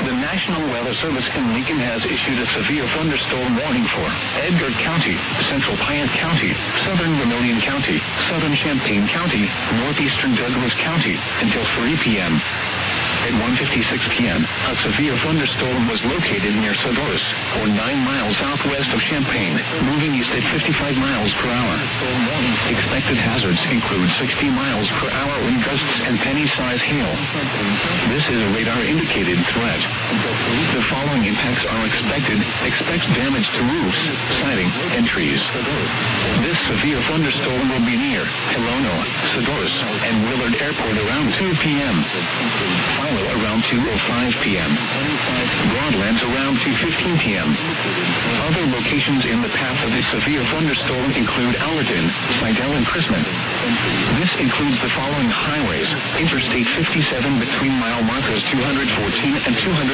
The National Weather Service in Lincoln has issued a severe thunderstorm warning for Edgar County, Central Piatt County, Southern Vermilion County, Southern Champaign County, Northeastern Douglas County until 3 p.m. At 1:56 p.m., a severe thunderstorm was located near Sadorus, or 9 miles southwest of Champaign, moving east at 55 miles per hour. Expected hazards include 60 miles per hour wind gusts and penny-size hail. This is a radar-indicated threat. The following impacts are expected. Expect damage to roofs, siding, and trees. This severe thunderstorm will be near Hilono, Sadorus, and Willard Airport around 2 p.m. Around 2:05 p.m. Broadlands around 2:15 p.m. Other locations in the path of this severe thunderstorm include Allerton, Seidel, and Chrisman. This includes the following highways: Interstate 57 between mile markers 214 and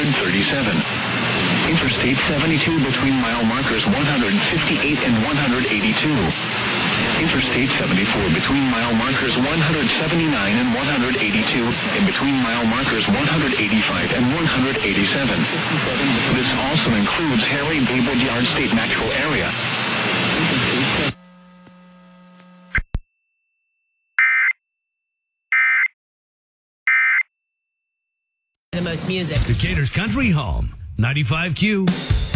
237. Interstate 72 between mile markers 158 and 182. Interstate 74 between mile markers 179 and 182, and between mile markers 185 and 187. This also includes Harry B. Woodyard State Natural Area. The most music. Decatur's Country Home, 95Q.